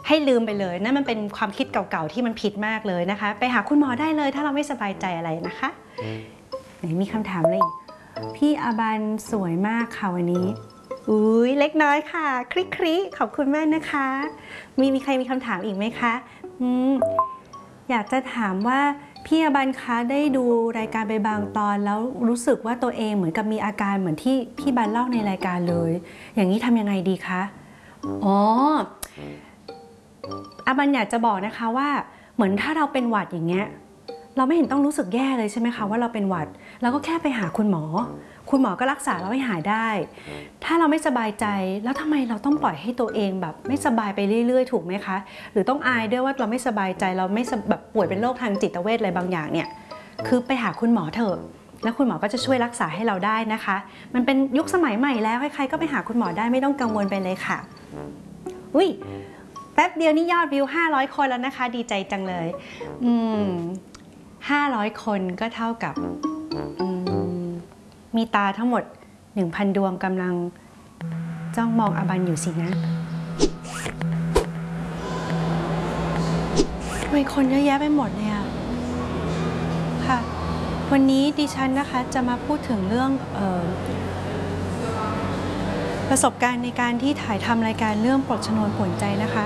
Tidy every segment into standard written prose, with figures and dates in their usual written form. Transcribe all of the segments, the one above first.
ให้ลืมไปเลยนั่นมันเป็นความคิดเก่าๆที่มันผิดมากเลยนะคะไปหาคุณหมอได้เลยถ้าเราไม่สบายใจอะไรนะคะไหนมีคำถามอะไรอีกพี่อาบันสวยมากค่ะวันนี้อุ้ยเล็กน้อยค่ะคลิกคลิขอบคุณมากนะคะมีใครมีคำถามอีกไหมคะอยากจะถามว่าพี่อาบันคะได้ดูรายการไปบางตอนแล้วรู้สึกว่าตัวเองเหมือนกับมีอาการเหมือนที่พี่บันเล่าในรายการเลยอย่างนี้ทำยังไงดีคะอ๋ออาบันอยากจะบอกนะคะว่าเหมือนถ้าเราเป็นหวัดอย่างเงี้ยเราไม่เห็นต้องรู้สึกแย่เลยใช่ไหมคะว่าเราเป็นหวัดเราก็แค่ไปหาคุณหมอก็รักษาเราให้หายได้ถ้าเราไม่สบายใจแล้วทำไมเราต้องปล่อยให้ตัวเองแบบไม่สบายไปเรื่อยๆถูกไหมคะหรือต้องอายด้วยว่าเราไม่สบายใจเราไม่แบบป่วยเป็นโรคทางจิตเวชอะไรบางอย่างเนี่ยคือไปหาคุณหมอเถอะแล้วคุณหมอก็จะช่วยรักษาให้เราได้นะคะมันเป็นยุคสมัยใหม่แล้วใครๆก็ไปหาคุณหมอได้ไม่ต้องกังวลไปเลยค่ะอุ้ยแป๊บเดียวนี่ยอดวิว500คนแล้วนะคะดีใจจังเลย500คนก็เท่ากับมีตาทั้งหมด 1,000 ดวงกำลังจ้องมองอาบันอยู่สินะทำไมคนเยอะแยะไปหมดเนี่ยค่ะวันนี้ดิฉันนะคะจะมาพูดถึงเรื่องประสบการณ์ในการที่ถ่ายทำรายการเรื่องปลดชนวนป่วนใจนะคะ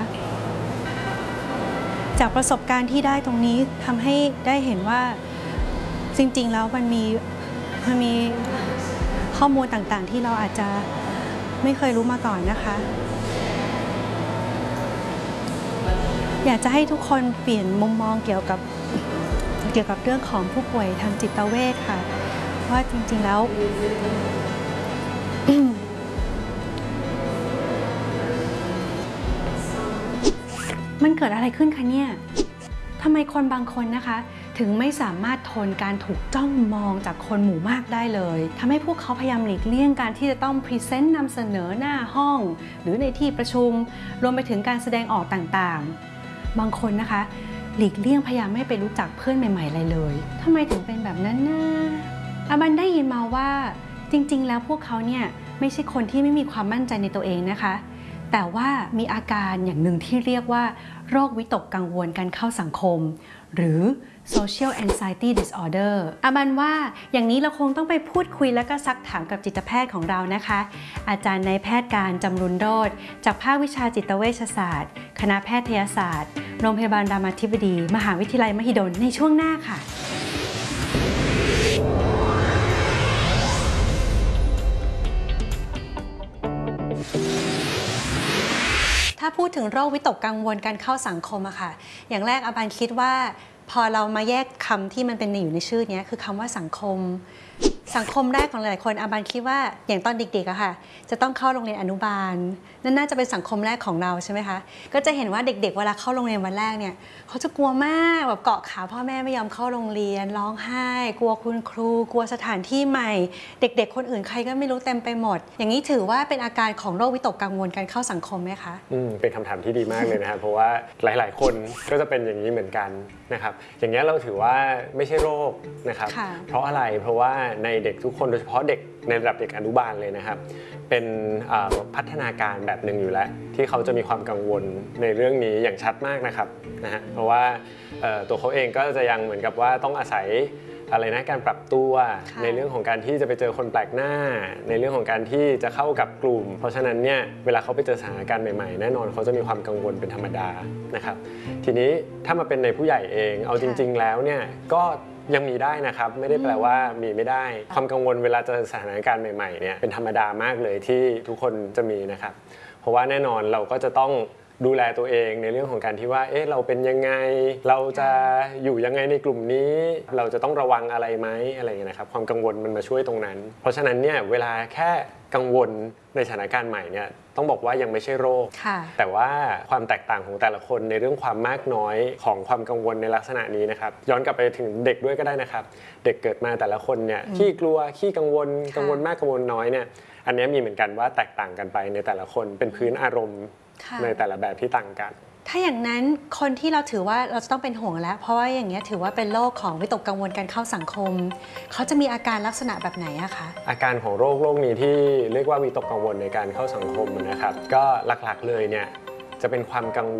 จากประสบการณ์ที่ได้ตรงนี้ทำให้ได้เห็นว่าจริงๆแล้วมันมีข้อมูลต่างๆที่เราอาจจะไม่เคยรู้มาก่อนนะคะอยากจะให้ทุกคนเปลี่ยนมุมมองเกี่ยวกับเรื่องของผู้ป่วยทางจิตเวชค่ะว่าจริงๆแล้วมันเกิดอะไรขึ้นคะเนี่ยทำไมคนบางคนนะคะถึงไม่สามารถทนการถูกจ้องมองจากคนหมู่มากได้เลยทำให้พวกเขาพยายามหลีกเลี่ยงการที่จะต้องพรีเซนต์นำเสนอหน้าห้องหรือในที่ประชุมรวมไปถึงการแสดงออกต่างๆบางคนนะคะหลีกเลี่ยงพยายามไม่ไปรู้จักเพื่อนใหม่ๆอะไรเลยทำไมถึงเป็นแบบนั้นนะอาบันได้ยินมาว่าจริงๆแล้วพวกเขาเนี่ยไม่ใช่คนที่ไม่มีความมั่นใจในตัวเองนะคะแต่ว่ามีอาการอย่างหนึ่งที่เรียกว่าโรควิตกกังวลการเข้าสังคมหรือ social anxiety disorder อาบันว่าอย่างนี้เราคงต้องไปพูดคุยและก็ซักถามกับจิตแพทย์ของเรานะคะอาจารย์นายแพทย์การจำรุนโรจน์จากภาควิชาจิตเวชศาสตร์คณะแพทยศาสตร์โรงพยาบาลรามาธิบดีมหาวิทยาลัยมหิดลในช่วงหน้าค่ะถ้าพูดถึงโรควิตกกังวลการเข้าสังคมอะค่ะอย่างแรกอาบันคิดว่าพอเรามาแยกคำที่มันเป็นอยู่ในชื่อนี้คือคำว่าสังคมแรกของหลายคนอาบันคิดว่าอย่างตอนเด็กๆอะค่ะจะต้องเข้าโรงเรียนอนุบาลนั่นน่าจะเป็นสังคมแรกของเราใช่ไหมคะก็จะเห็นว่าเด็กๆเวลาเข้าโรงเรียนวันแรกเนี่ยเขาจะกลัวมากแบบเกาะขาพ่อแม่ไม่ยอมเข้าโรงเรียนร้องไห้กลัวคุณครูกลัวสถานที่ใหม่เด็กๆคนอื่นใครก็ไม่รู้เต็มไปหมดอย่างนี้ถือว่าเป็นอาการของโรควิตกกังวลการเข้าสังคมไหมคะเป็นคำถามที่ดีมากเลยนะครับเพราะว่าหลายๆคนก็จะเป็นอย่างนี้เหมือนกันนะครับอย่างนี้เราถือว่าไม่ใช่โรคนะครับเพราะอะไรเพราะว่าในเด็กทุกคนโดยเฉพาะเด็กในระดับเด็กอนุบาลเลยนะครับเป็นพัฒนาการแบบหนึ่งอยู่แล้วที่เขาจะมีความกังวลในเรื่องนี้อย่างชัดมากนะครับเพราะว่าตัวเขาเองก็จะยังเหมือนกับว่าต้องอาศัยอะไรนะการปรับตัวในเรื่องของการที่จะไปเจอคนแปลกหน้าในเรื่องของการที่จะเข้ากับกลุ่มเพราะฉะนั้นเนี่ยเวลาเขาไปเจอสถานการณ์ใหม่ๆแน่นอนเขาจะมีความกังวลเป็นธรรมดานะครับทีนี้ถ้ามาเป็นในผู้ใหญ่เองเอาจริงๆแล้วเนี่ยก็ยังมีได้นะครับไม่ได้แปลว่ามีไม่ได้ความกังวลเวลาเจอสถานการณ์ใหม่ๆเนี่ยเป็นธรรมดามากเลยที่ทุกคนจะมีนะครับเพราะว่าแน่นอนเราก็จะต้องดูแลตัวเองในเรื่องของการที่ว่าเราเป็นยังไงเราจะอยู่ยังไงในกลุ่มนี้เราจะต้องระวังอะไรไหมอะไรอย่างเงี้ยนะครับความกังวลมันมาช่วยตรงนั้นเพราะฉะนั้นเนี่ยเวลาแค่กังวลในสถานการณ์ใหม่เนี่ยต้องบอกว่ายังไม่ใช่โรคแต่ว่าความแตกต่างของแต่ละคนในเรื่องความมากน้อยของความกังวลในลักษณะนี้นะครับย้อนกลับไปถึงเด็กด้วยก็ได้นะครับเด็กเกิดมาแต่ละคนเนี่ยขี้กลัวขี้กังวลมากกังวลน้อยเนี่ยอันนี้มีเหมือนกันว่าแตกต่างกันไปในแต่ละคนเป็นพื้นอารมณ์ในแต่ละแบบที่ต่างกันถ้าอย่างนั้นคนที่เราถือว่าเราจะต้องเป็นห่วงแล้วเพราะว่าอย่างเงี้ยถือว่าเป็นโรคของวิตกกังวลการเข้าสังคมเขาจะมีอาการลักษณะแบบไหนอะคะอาการของโรคนี้ที่เรียกว่าวิตกกังวลในการเข้าสังคมนะครับก็หลักๆเลยเนี่ยจะเป็นความกังวล